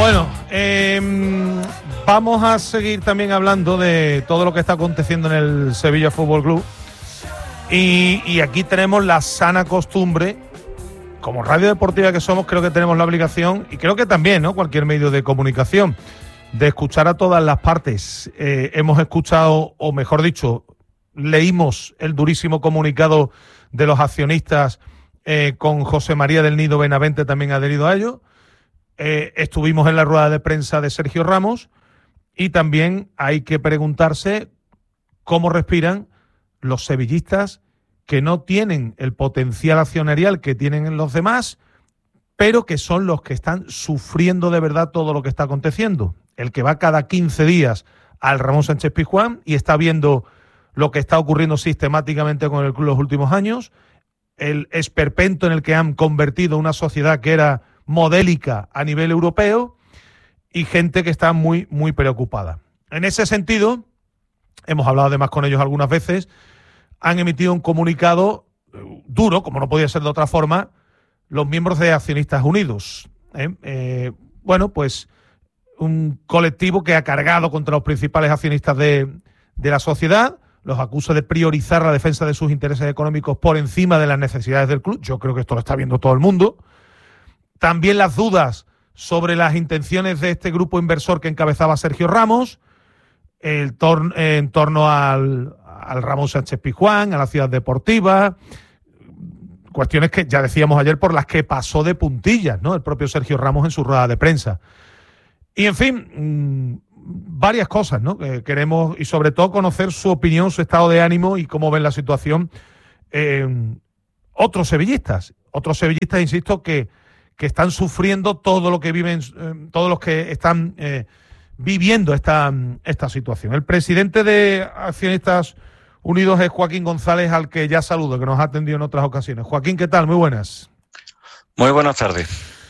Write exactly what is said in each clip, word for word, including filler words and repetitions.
Bueno, eh, vamos a seguir también hablando de todo lo que está aconteciendo en el Sevilla Fútbol Club. Y, y aquí tenemos la sana costumbre, como radio deportiva que somos, creo que tenemos la obligación, y creo que también, ¿no?, cualquier medio de comunicación, de escuchar a todas las partes. Eh, hemos escuchado, o mejor dicho, leímos el durísimo comunicado de los accionistas eh, con José María del Nido Benavente también adherido a ello. Eh, estuvimos en la rueda de prensa de Sergio Ramos y también hay que preguntarse cómo respiran los sevillistas que no tienen el potencial accionarial que tienen los demás, pero que son los que están sufriendo de verdad todo lo que está aconteciendo. El que va cada quince días al Ramón Sánchez Pizjuán y está viendo lo que está ocurriendo sistemáticamente con el club los últimos años, el esperpento en el que han convertido una sociedad que era modélica a nivel europeo, y gente que está muy, muy preocupada. En ese sentido, hemos hablado además con ellos algunas veces, han emitido un comunicado duro, como no podía ser de otra forma, los miembros de Accionistas Unidos. ¿eh? Eh, bueno, pues un colectivo que ha cargado contra los principales accionistas de, de la sociedad, los acusa de priorizar la defensa de sus intereses económicos por encima de las necesidades del club. Yo creo que esto lo está viendo todo el mundo. También las dudas sobre las intenciones de este grupo inversor que encabezaba Sergio Ramos, el tor- en torno al, al Ramón Sánchez Pizjuán, a la ciudad deportiva, cuestiones que ya decíamos ayer por las que pasó de puntillas, ¿no?, el propio Sergio Ramos en su rueda de prensa. Y en fin, mmm, varias cosas, ¿no?, que queremos, y sobre todo conocer su opinión, su estado de ánimo y cómo ven la situación eh, otros sevillistas, otros sevillistas, insisto, que que están sufriendo todo lo que viven, eh, todos los que están eh, viviendo esta, esta situación. El presidente de Accionistas Unidos es Joaquín González, al que ya saludo, que nos ha atendido en otras ocasiones. Joaquín, ¿qué tal? Muy buenas. Muy buenas tardes.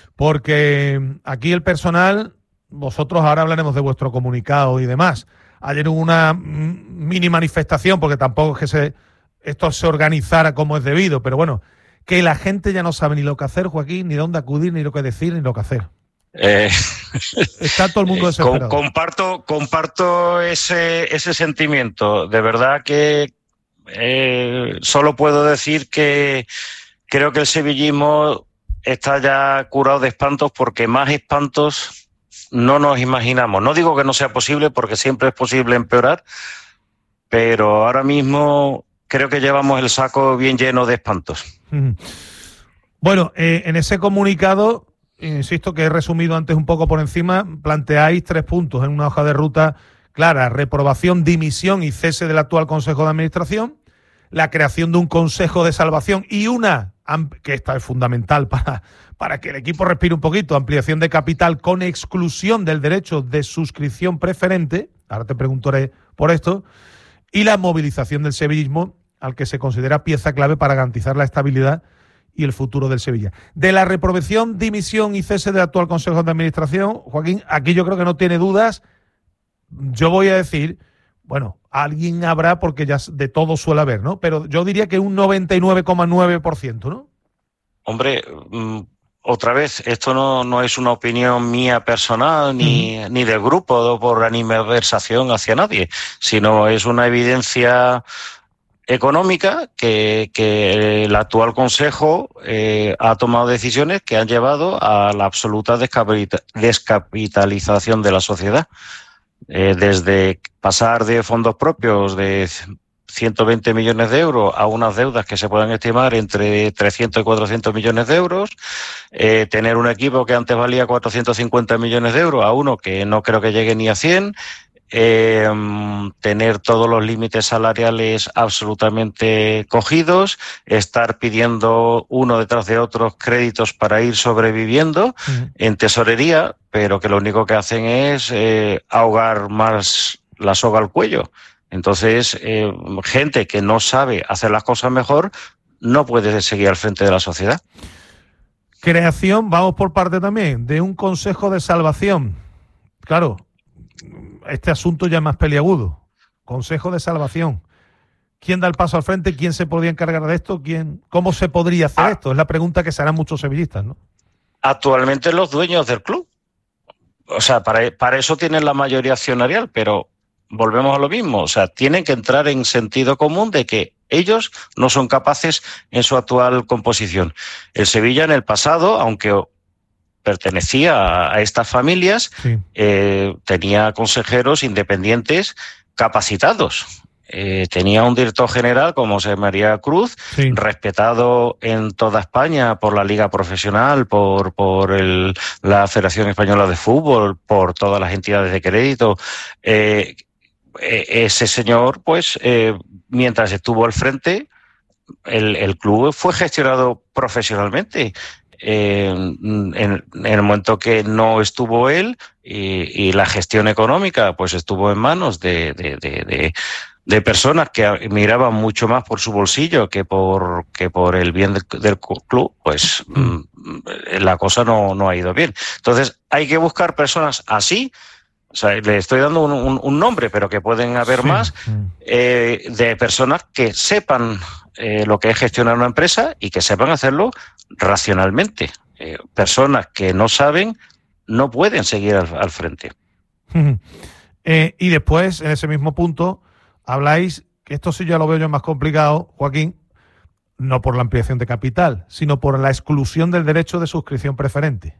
Porque aquí el personal, vosotros ahora hablaremos de vuestro comunicado y demás. Ayer hubo una mini manifestación, porque tampoco es que se, esto se organizara como es debido, pero bueno, que la gente ya no sabe ni lo que hacer, Joaquín, ni dónde acudir, ni lo que decir, ni lo que hacer. Eh, Está todo el mundo desesperado. Comparto, comparto ese, ese sentimiento. De verdad que eh, solo puedo decir que creo que el sevillismo está ya curado de espantos, porque más espantos no nos imaginamos. No digo que no sea posible, porque siempre es posible empeorar, pero ahora mismo creo que llevamos el saco bien lleno de espantos. Bueno, eh, en ese comunicado, insisto que he resumido antes un poco por encima, planteáis tres puntos en una hoja de ruta clara: reprobación, dimisión y cese del actual Consejo de Administración, la creación de un Consejo de Salvación y una, que esta es fundamental para, para que el equipo respire un poquito, ampliación de capital con exclusión del derecho de suscripción preferente, ahora te preguntaré por esto, y la movilización del sevillismo, al que se considera pieza clave para garantizar la estabilidad y el futuro del Sevilla. De la reprobación, dimisión y cese del actual Consejo de Administración, Joaquín, aquí yo creo que no tiene dudas. Yo voy a decir, bueno, alguien habrá, porque ya de todo suele haber, ¿no? Pero yo diría que un noventa y nueve coma nueve por ciento, ¿no? Hombre, otra vez, esto no, no es una opinión mía personal ni, uh-huh. ni del grupo por animadversación hacia nadie, sino es una evidencia económica que, que el actual Consejo eh, ha tomado decisiones que han llevado a la absoluta descapita- descapitalización de la sociedad. Eh, desde pasar de fondos propios de ciento veinte millones de euros a unas deudas que se pueden estimar entre trescientos y cuatrocientos millones de euros, eh, tener un equipo que antes valía cuatrocientos cincuenta millones de euros a uno que no creo que llegue ni a cien, Eh, tener todos los límites salariales absolutamente cogidos, estar pidiendo uno detrás de otros créditos para ir sobreviviendo uh-huh. en tesorería, pero que lo único que hacen es eh, ahogar más la soga al cuello. Entonces, eh, gente que no sabe hacer las cosas mejor no puede seguir al frente de la sociedad. Creación, vamos por parte también, de un Consejo de Salvación. Claro, este asunto ya es más peliagudo. Consejo de Salvación. ¿Quién da el paso al frente? ¿Quién se podría encargar de esto? ¿Quién? ¿Cómo se podría hacer ah. esto? Es la pregunta que se harán muchos sevillistas, ¿no? Actualmente los dueños del club. o sea, para, para eso tienen la mayoría accionarial, pero volvemos a lo mismo, o sea, tienen que entrar en sentido común de que ellos no son capaces en su actual composición. El Sevilla en el pasado, aunque pertenecía a, a estas familias, sí. eh, tenía consejeros independientes capacitados. Eh, tenía un director general como José María Cruz, sí. respetado en toda España por la Liga Profesional, por, por el, la Federación Española de Fútbol, por todas las entidades de crédito. Eh, ese señor, pues, eh, mientras estuvo al frente, el, el club fue gestionado profesionalmente. Eh, en, en el momento que no estuvo él y, y la gestión económica, pues estuvo en manos de, de, de, de de personas que miraban mucho más por su bolsillo que por que por el bien del, del club, pues mm. la cosa no, no ha ido bien. Entonces hay que buscar personas así, o sea, le estoy dando un, un, un nombre, pero que pueden haber sí. más, eh, de personas que sepan eh, lo que es gestionar una empresa y que sepan hacerlo racionalmente. Eh, personas que no saben no pueden seguir al, al frente. eh, y después, en ese mismo punto, habláis, que esto sí ya lo veo yo más complicado, Joaquín, no por la ampliación de capital, sino por la exclusión del derecho de suscripción preferente.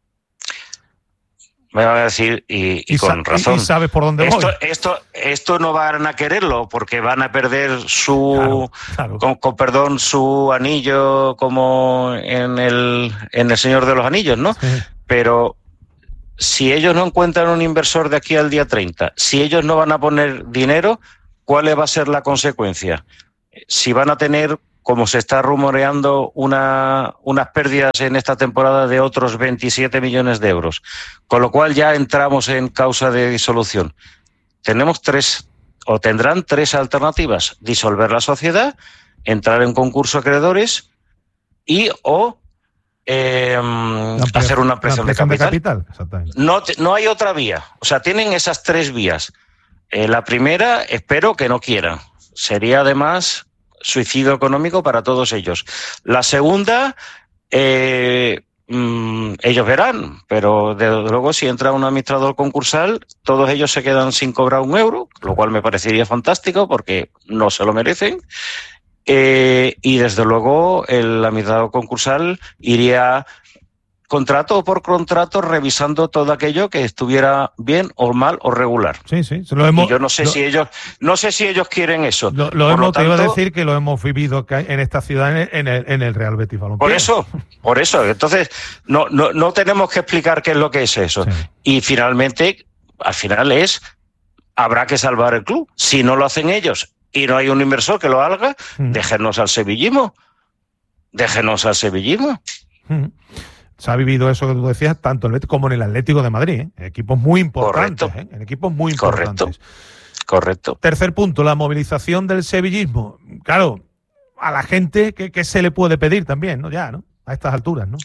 Me van a decir, y, y, y con razón. Y, y sabes por dónde esto, voy. Esto, esto no van a quererlo porque van a perder su, claro, claro. Con, con perdón, su anillo como en el, en el Señor de los Anillos, ¿no? Sí. Pero si ellos no encuentran un inversor de aquí al día treinta, si ellos no van a poner dinero, ¿cuál va a ser la consecuencia? Si van a tener, como se está rumoreando, una, unas pérdidas en esta temporada de otros veintisiete millones de euros, con lo cual ya entramos en causa de disolución. Tenemos tres, o tendrán tres alternativas: disolver la sociedad, entrar en concurso de acreedores y o eh, hacer una ampliación de capital. De capital. Exactamente. No, no hay otra vía. O sea, tienen esas tres vías. Eh, la primera, espero que no quieran. Sería además suicidio económico para todos ellos. La segunda, eh, mmm, ellos verán, pero desde luego si entra un administrador concursal, todos ellos se quedan sin cobrar un euro, lo cual me parecería fantástico porque no se lo merecen. Eh, y desde luego el administrador concursal iría contrato por contrato revisando todo aquello que estuviera bien o mal o regular. Sí, sí. Lo hemos, y yo no sé lo, si ellos no sé si ellos quieren eso. Lo, lo hemos, lo tanto, te iba a decir que lo hemos vivido en esta ciudad en el, en el Real Betis Balompié. Por eso, por eso. Entonces, no, no, no tenemos que explicar qué es lo que es eso. Sí. Y finalmente, al final es, habrá que salvar el club. Si no lo hacen ellos y no hay un inversor que lo haga, mm. déjenos al sevillismo. Déjenos al sevillismo. Mm. Se ha vivido eso que tú decías, tanto en el Betis como en el Atlético de Madrid, ¿eh? Equipos muy importantes, ¿eh? En equipos muy importantes. Correcto. Correcto. Tercer punto, la movilización del sevillismo. Claro, a la gente, ¿qué, qué se le puede pedir también, no? Ya, ¿no? A estas alturas, ¿no?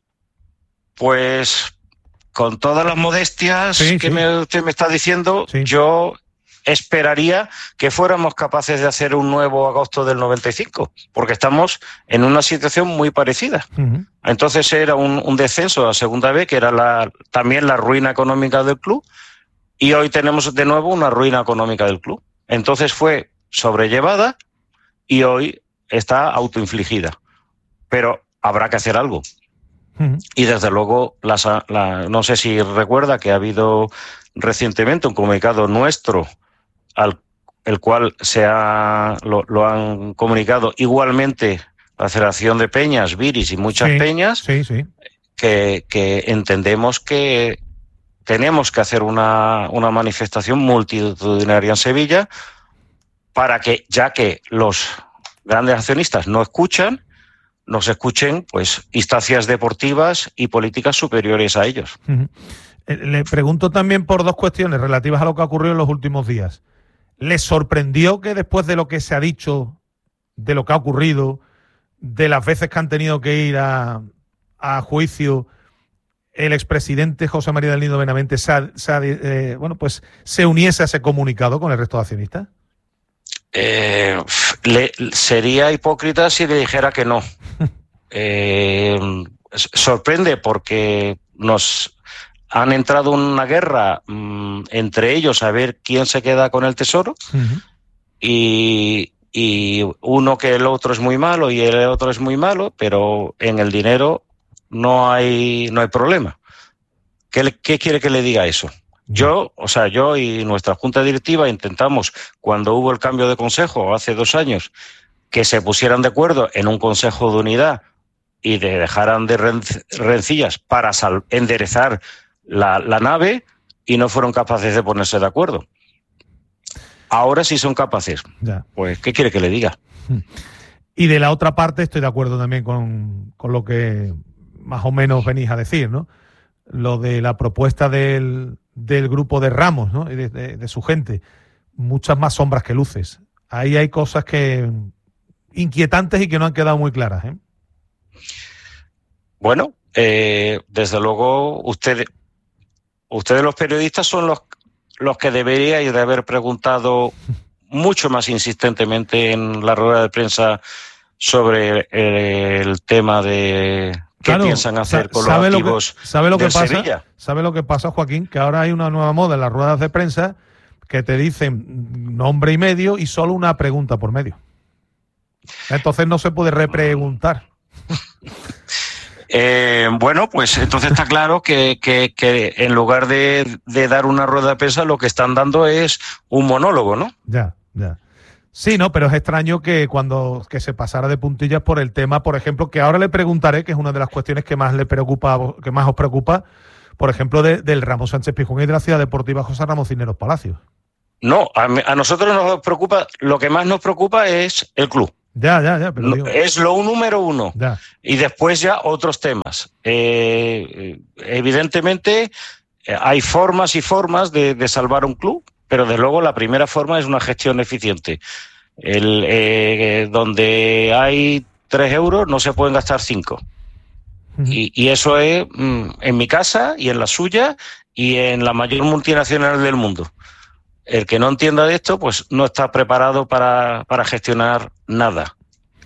Pues, con todas las modestias sí, que sí. Me, usted me está diciendo, sí. yo esperaría que fuéramos capaces de hacer un nuevo agosto del noventa y cinco, porque estamos en una situación muy parecida. Uh-huh. Entonces era un, un descenso a segunda B, que era la, también la ruina económica del club, y hoy tenemos de nuevo una ruina económica del club. Entonces fue sobrellevada y hoy está autoinfligida. Pero habrá que hacer algo. Uh-huh. Y desde luego, la, la, no sé si recuerda que ha habido recientemente un comunicado nuestro al el cual se ha lo, lo han comunicado igualmente la Federación de Peñas, Viris y muchas sí, peñas, sí, sí. Que, que entendemos que tenemos que hacer una, una manifestación multitudinaria en Sevilla para que, ya que los grandes accionistas no escuchan, nos escuchen pues instancias deportivas y políticas superiores a ellos. Uh-huh. Le pregunto también por dos cuestiones relativas a lo que ha ocurrido en los últimos días. ¿Les sorprendió que después de lo que se ha dicho, de lo que ha ocurrido, de las veces que han tenido que ir a, a juicio, el expresidente José María del Nido Benavente se, se, eh, bueno, pues, se uniese a ese comunicado con el resto de accionistas? Eh, le, sería hipócrita si le dijera que no. eh, sorprende porque nos han entrado en una guerra mmm, entre ellos a ver quién se queda con el tesoro. Uh-huh. y, y uno que el otro es muy malo y el otro es muy malo, pero en el dinero no hay, no hay problema. ¿Qué, ¿Qué quiere que le diga eso? Yo, o sea, yo y nuestra junta directiva intentamos, cuando hubo el cambio de consejo hace dos años, que se pusieran de acuerdo en un consejo de unidad y de dejaran de rencillas para sal- enderezar la, la nave, y no fueron capaces de ponerse de acuerdo. Ahora sí son capaces. Ya. Pues, ¿qué quiere que le diga? Y de la otra parte estoy de acuerdo también con, con lo que más o menos venís a decir, ¿no? Lo de la propuesta del, del grupo de Ramos, ¿no? Y de, de, de su gente. Muchas más sombras que luces. Ahí hay cosas que inquietantes y que no han quedado muy claras, ¿eh? Bueno, eh, desde luego ustedes, ustedes los periodistas son los, los que deberíais de haber preguntado mucho más insistentemente en la rueda de prensa sobre el tema de qué claro, piensan hacer con los activos que, ¿sabe lo que del pasa? Sevilla. ¿Sabe lo que pasa, Joaquín? Que ahora hay una nueva moda en las ruedas de prensa que te dicen nombre y medio y solo una pregunta por medio. Entonces no se puede repreguntar. Eh, bueno, pues entonces está claro que, que, que en lugar de, de dar una rueda de prensa, lo que están dando es un monólogo, ¿no? Ya, ya. Sí, no, pero es extraño que cuando que se pasara de puntillas por el tema, por ejemplo, que ahora le preguntaré, que es una de las cuestiones que más le preocupa, que más os preocupa, por ejemplo, de, del Ramón Sánchez Pizjuán y de la Ciudad Deportiva José Ramos Cisneros Palacios. No, a, a nosotros nos preocupa, lo que más nos preocupa es el club. Ya, ya, ya. Pero digo... Es lo número uno. Ya. Y después ya otros temas. Eh, evidentemente hay formas y formas de, de salvar un club, pero desde luego la primera forma es una gestión eficiente. El, eh, donde hay tres euros no se pueden gastar cinco. Uh-huh. Y, y eso es mm, en mi casa y en la suya y en la mayor multinacional del mundo. El que no entienda de esto, pues no está preparado para, para gestionar nada.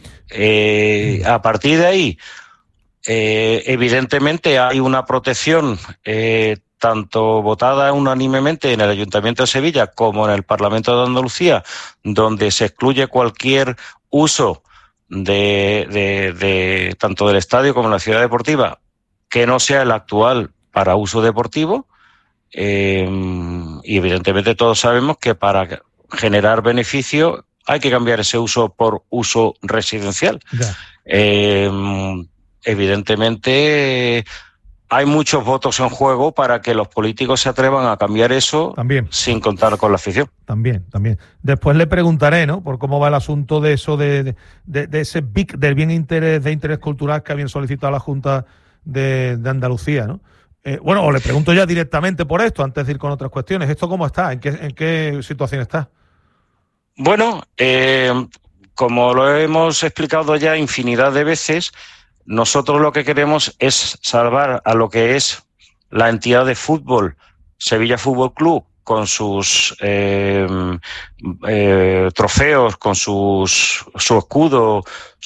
Eh, a partir de ahí, eh, evidentemente hay una protección eh, tanto votada unánimemente en el Ayuntamiento de Sevilla como en el Parlamento de Andalucía, donde se excluye cualquier uso de, de, de tanto del estadio como de la ciudad deportiva que no sea el actual para uso deportivo. Eh, y evidentemente todos sabemos que para generar beneficio hay que cambiar ese uso por uso residencial. Eh, evidentemente hay muchos votos en juego para que los políticos se atrevan a cambiar eso también, sin contar con la afición. También, también. Después le preguntaré, ¿no?, por cómo va el asunto de eso, de, de, de ese B I C, del bien interés de interés cultural que habían solicitado la Junta de, de Andalucía, ¿no? Eh, bueno, o le pregunto ya directamente por esto, antes de ir con otras cuestiones. ¿Esto cómo está? ¿En qué, en qué situación está? Bueno, eh, como lo hemos explicado ya infinidad de veces, nosotros lo que queremos es salvar a lo que es la entidad de fútbol, Sevilla Fútbol Club, con sus eh, eh, trofeos, con sus, su escudo,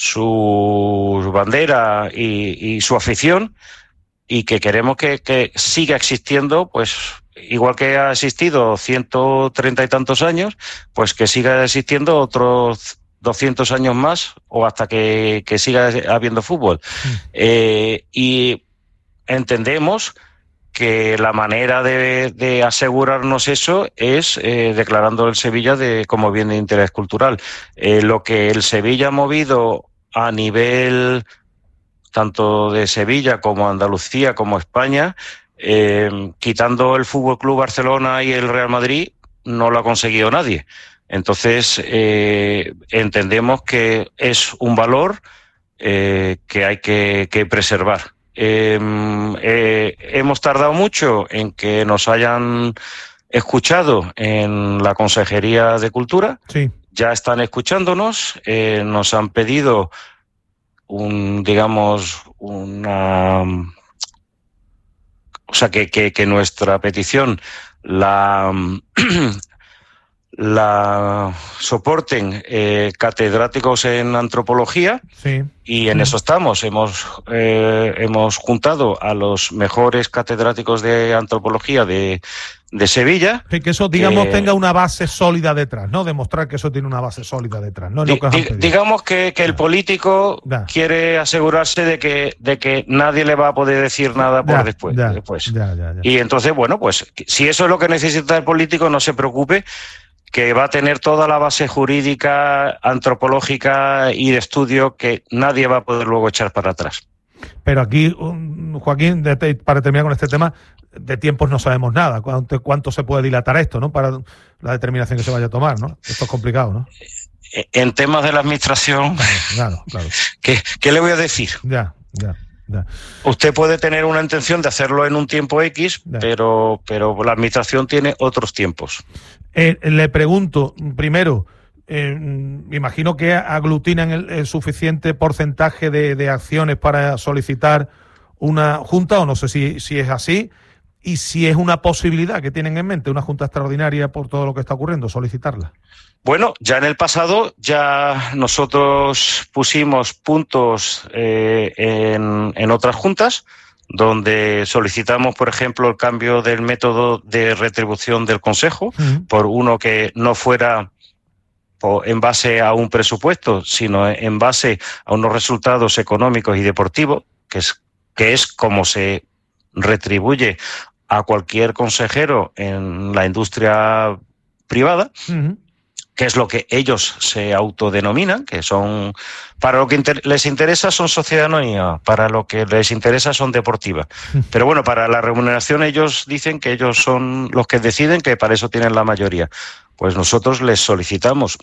su bandera y, y su afición, y que queremos que, que siga existiendo, pues igual que ha existido ciento treinta y tantos años, pues que siga existiendo otros doscientos años más o hasta que, que siga habiendo fútbol. Mm. Eh, y entendemos que la manera de, de asegurarnos eso es eh, declarando el Sevilla de, como bien de interés cultural. Eh, lo que el Sevilla ha movido a nivel tanto de Sevilla como Andalucía como España, eh, quitando el Fútbol Club Barcelona y el Real Madrid, no lo ha conseguido nadie. Entonces, eh, entendemos que es un valor eh, que hay que, que preservar. Eh, eh, hemos tardado mucho en que nos hayan escuchado en la Consejería de Cultura. Sí. Ya están escuchándonos, eh, nos han pedido un, digamos, una, o sea, que, que, que nuestra petición la, la soporten eh, catedráticos en antropología. Sí. Y en eso estamos. Hemos, eh, hemos juntado a los mejores catedráticos de antropología de, de Sevilla. Que eso, digamos, que tenga una base sólida detrás, ¿no? Demostrar que eso tiene una base sólida detrás, ¿no? Di, di, digamos que, que el político ya. quiere asegurarse de que, de que nadie le va a poder decir nada por ya, después. Ya, después. Ya, ya, ya. Y entonces, bueno, pues si eso es lo que necesita el político, no se preocupe, que va a tener toda la base jurídica, antropológica y de estudio que nadie va a poder luego echar para atrás. Pero aquí, Joaquín, para terminar con este tema, de tiempos no sabemos nada. ¿Cuánto, cuánto se puede dilatar esto, ¿no? Para la determinación que se vaya a tomar, ¿no? Esto es complicado, ¿no? En temas de la administración, claro, claro, claro. ¿Qué, ¿qué le voy a decir? Ya, ya. Ya. Usted puede tener una intención de hacerlo en un tiempo X, pero, pero la administración tiene otros tiempos. Eh, le pregunto, primero, eh, me imagino que aglutinan el, el suficiente porcentaje de, de acciones para solicitar una junta, o no sé si, si es así, y si es una posibilidad que tienen en mente, una junta extraordinaria por todo lo que está ocurriendo, solicitarla. Bueno, ya en el pasado ya nosotros pusimos puntos eh, en, en otras juntas, donde solicitamos, por ejemplo, el cambio del método de retribución del Consejo, uh-huh. por uno que no fuera en base a un presupuesto, sino en base a unos resultados económicos y deportivos, que es, que es como se retribuye a cualquier consejero en la industria privada. Uh-huh. Que es lo que ellos se autodenominan, que son, para lo que inter- les interesa son sociedad anónima, para lo que les interesa son deportivas. Pero bueno, para la remuneración ellos dicen que ellos son los que deciden, que para eso tienen la mayoría. Pues nosotros les solicitamos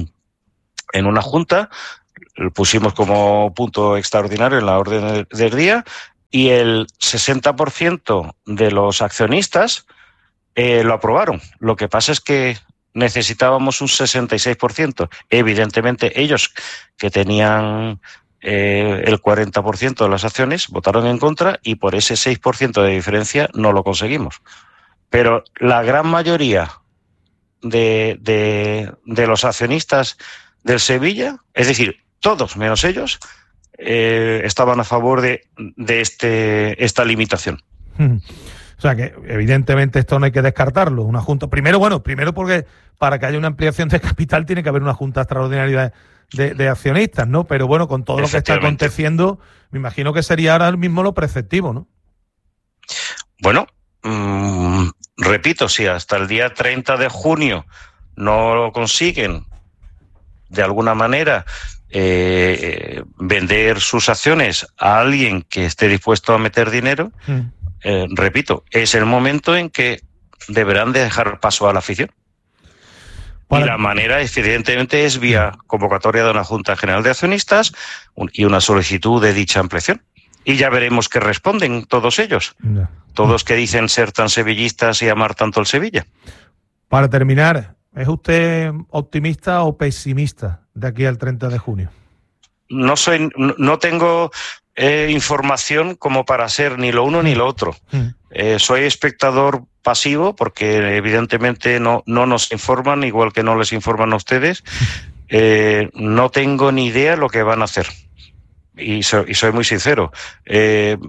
en una junta, lo pusimos como punto extraordinario en la orden del día, y el sesenta por ciento de los accionistas eh, lo aprobaron. Lo que pasa es que necesitábamos un sesenta y seis por ciento. Evidentemente, ellos que tenían eh, el cuarenta por ciento de las acciones votaron en contra y por ese seis por ciento de diferencia no lo conseguimos. Pero la gran mayoría de, de, de los accionistas del Sevilla, es decir, todos menos ellos, eh, estaban a favor de, de este, esta limitación. Hmm. O sea que evidentemente esto no hay que descartarlo. Una junta, primero, bueno, primero porque para que haya una ampliación de capital tiene que haber una junta extraordinaria de, de, de accionistas, ¿no? Pero bueno, con todo lo que está aconteciendo, me imagino que sería ahora mismo lo preceptivo, ¿no? Bueno, mmm, repito, si hasta el día treinta de junio no lo consiguen de alguna manera eh, vender sus acciones a alguien que esté dispuesto a meter dinero, mm. Eh, repito, es el momento en que deberán de dejar paso a la afición. Para... Y la manera, evidentemente, es vía convocatoria de una Junta General de Accionistas un, y una solicitud de dicha ampliación. Y ya veremos qué responden todos ellos. Ya. Todos que dicen ser tan sevillistas y amar tanto el Sevilla. Para terminar, ¿es usted optimista o pesimista de aquí al treinta de junio? No soy, no tengo... Eh, información como para ser ni lo uno ni lo otro. Mm. Eh, soy espectador pasivo porque evidentemente no, no nos informan, igual que no les informan a ustedes. Eh, no tengo ni idea lo que van a hacer. Y, so, y soy muy sincero. Eh,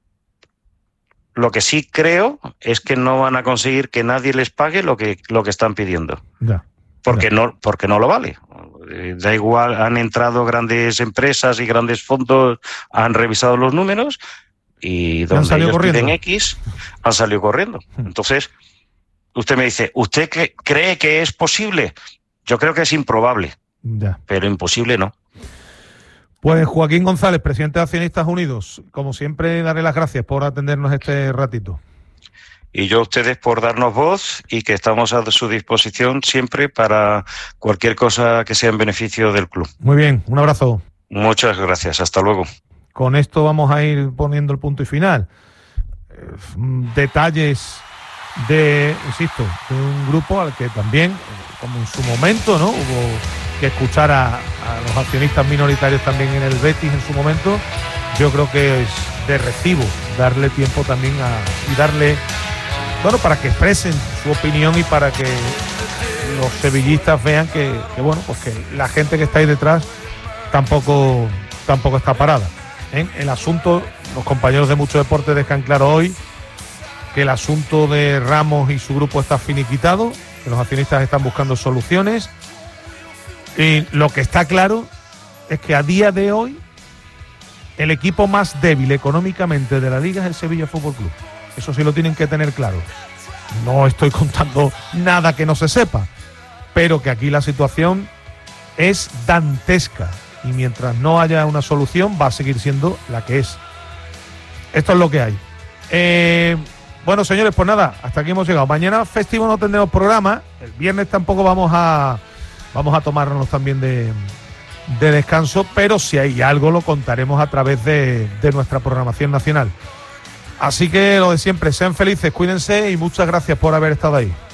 lo que sí creo es que no van a conseguir que nadie les pague lo que, lo que están pidiendo. Ya. Porque, ya. No, porque no lo vale. Da igual, han entrado grandes empresas y grandes fondos, han revisado los números y donde ellos corriendo? Piden X, han salido corriendo. Entonces, usted me dice, ¿usted que, cree que es posible? Yo creo que es improbable, ya. Pero imposible no. Pues Joaquín González, presidente de Accionistas Unidos, como siempre, darle las gracias por atendernos este ratito. Y yo a ustedes por darnos voz y que estamos a su disposición siempre para cualquier cosa que sea en beneficio del club. Muy bien, un abrazo. Muchas gracias, hasta luego. Con esto vamos a ir poniendo el punto y final. Eh, detalles de, insisto, de un grupo al que también, como en su momento, ¿no? Hubo que escuchar a, a los accionistas minoritarios también en el Betis en su momento. Yo creo que es de recibo darle tiempo también a, y darle... Bueno, para que expresen su opinión y para que los sevillistas vean que, que, bueno, pues que la gente que está ahí detrás tampoco tampoco está parada. ¿eh? El asunto, los compañeros de Mucho Deporte dejan claro hoy que el asunto de Ramos y su grupo está finiquitado, que los accionistas están buscando soluciones, y lo que está claro es que a día de hoy el equipo más débil económicamente de la liga es el Sevilla Fútbol Club. Eso sí lo tienen que tener claro. No estoy contando nada que no se sepa, pero que aquí la situación es dantesca y mientras no haya una solución va a seguir siendo la que es. Esto es lo que hay. Eh, bueno, señores, pues nada, hasta aquí hemos llegado. Mañana festivo no tendremos programa. El viernes tampoco vamos a vamos a tomarnos también de, de descanso, pero si hay algo lo contaremos a través de, de nuestra programación nacional. Así que lo de siempre, sean felices, cuídense y muchas gracias por haber estado ahí.